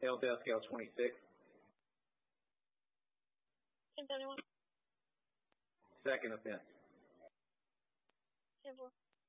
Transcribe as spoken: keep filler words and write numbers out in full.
Hale-Dale scale twenty-six. ten thirty-one. Second offense. ten four.